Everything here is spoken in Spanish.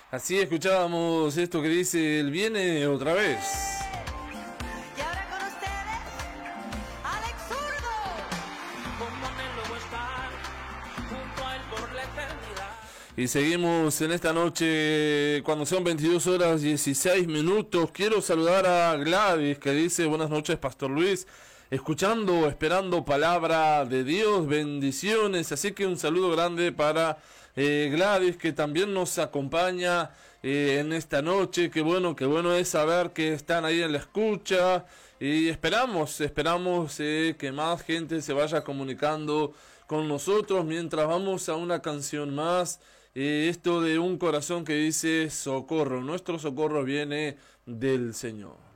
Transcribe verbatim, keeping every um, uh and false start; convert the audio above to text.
Así escuchábamos esto que dice, Él viene otra vez. Y ahora con ustedes, Alex Zurdo. Como anhelo estar junto a él por la eternidad. Y seguimos en esta noche, cuando son veintidós horas dieciséis minutos. Quiero saludar a Gladys, que dice, buenas noches, Pastor Luis. Escuchando, esperando palabra de Dios, bendiciones. Así que un saludo grande para eh, Gladys, que también nos acompaña eh, en esta noche. Qué bueno, qué bueno es saber que están ahí en la escucha. Y esperamos, esperamos eh, que más gente se vaya comunicando con nosotros mientras vamos a una canción más. Eh, esto de un corazón que dice socorro. Nuestro socorro viene del Señor.